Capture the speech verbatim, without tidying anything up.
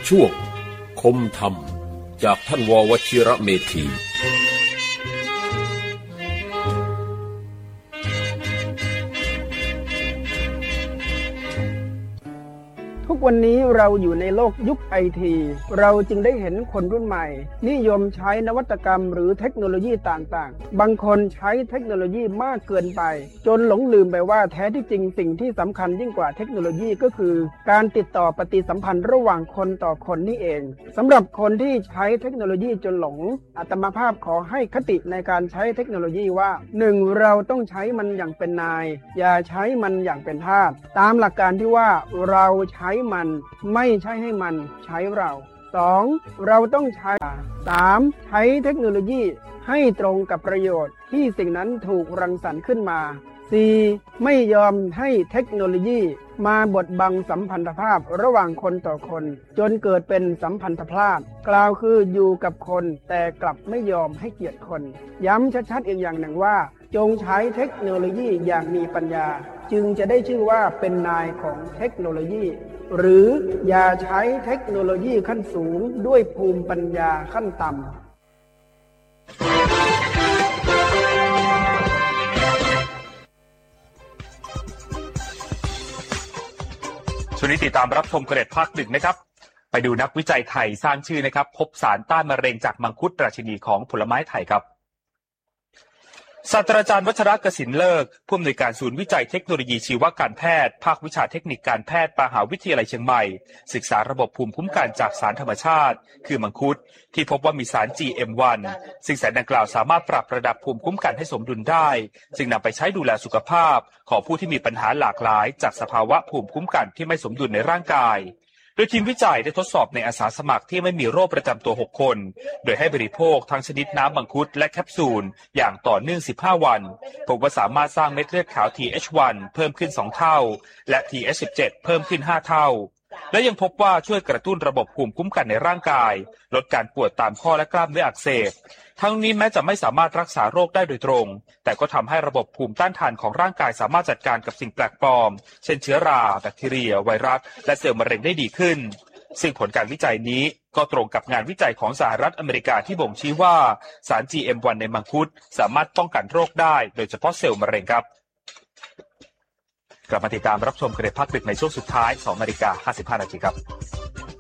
ช่วงคมธรรมจากท่านววชิระเมธีทุกวันนี้เราอยู่ในโลกยุคไอทีเราจึงได้เห็นคนรุ่นใหม่นิยมใช้นวัตกรรมหรือเทคโนโลยีต่างๆบางคนใช้เทคโนโลยีมากเกินไปจนหลงลืมไปว่าแท้ที่จริงสิ่งที่สำคัญยิ่งกว่าเทคโนโลยีก็คือการติดต่อปฏิสัมพันธ์ระหว่างคนต่อคนนี่เองสำหรับคนที่ใช้เทคโนโลยีจนหลงอาตมาภาพขอให้คติในการใช้เทคโนโลยีว่า หนึ่ง เราต้องใช้มันอย่างเป็นนายอย่าใช้มันอย่างเป็นทาสตามหลักการที่ว่าเราใช้มันไม่ใช่ให้มันใช้เรา สอง เราต้องใช้ สาม ใช้เทคโนโลยีให้ตรงกับประโยชน์ที่สิ่งนั้นถูกรังสรรค์ขึ้นมา สี่ ไม่ยอมให้เทคโนโลยีมาบดบังสัมพันธภาพระหว่างคนต่อคนจนเกิดเป็นสัมพันธพลาดกล่าวคืออยู่กับคนแต่กลับไม่ยอมให้เกียรติคนย้ำชัดๆอีกอย่างหนึ่งว่าจงใช้เทคโนโลยีอย่างมีปัญญาจึงจะได้ชื่อว่าเป็นนายของเทคโนโลยีหรืออย่าใช้เทคโนโลยีขั้นสูงด้วยภูมิปัญญาขั้นต่ำช่วงนี้ติดตามรับชมเกร็ดภาคหนึ่งนะครับไปดูนักวิจัยไทยสร้างชื่อนะครับพบสารต้านมะเร็งจากมังคุดราชินีของผลไม้ไทยครับศาสตราจารย์วัชรกสินเลิกผู้อำนวยการศูนย์วิจัยเทคโนโลยีชีวการแพทย์ภาควิชาเทคนิคการแพทย์มหาวิทยาลัยเชียงใหม่ศึกษาระบบภูมิคุ้มกันจากสารธรรมชาติคือมังคุดที่พบว่ามีสาร จี เอ็ม วัน ซึ่งสารดังกล่าวสามารถปรับระดับภูมิคุ้มกันให้สมดุลได้จึงนำไปใช้ดูแลสุขภาพของผู้ที่มีปัญหาหลากหลายจากสภาวะภูมิคุ้มกันที่ไม่สมดุลในร่างกายโดยทีมวิจัยได้ทดสอบในอาสาสมัครที่ไม่มีโรคประจำตัวหกคนโดยให้บริโภคทั้งชนิดน้ำมังคุดและแคปซูลอย่างต่อเนื่องสิบห้าวันพบว่าสามารถสร้างเม็ดเลือดขาว ที เอช วัน เพิ่มขึ้นสองเท่าและ ที เอช สิบเจ็ด เพิ่มขึ้นห้าเท่าและยังพบว่าช่วยกระตุ้นระบบภูมิคุ้มกันในร่างกายลดการปวดตามข้อและกล้ามเนื้ออักเสบทั้งนี้แม้จะไม่สามารถรักษาโรคได้โดยตรงแต่ก็ทำให้ระบบภูมิต้านทานของร่างกายสามารถจัดการกับสิ่งแปลกปลอมเช่นเชื้อราแบคทีเรียไวรัสและเซลล์มะเร็งได้ดีขึ้นซึ่งผลการวิจัยนี้ก็ตรงกับงานวิจัยของสหรัฐอเมริกาที่บ่งชี้ว่าสาร จี เอ็ม วัน ในมังคุดสามารถป้องกันโรคได้โดยเฉพาะเซลล์มะเร็งครับกลับมาติดตามรับชมกันในภาคดึกในช่วงสุดท้าย สองนาฬิกาห้าสิบห้านาทีครับ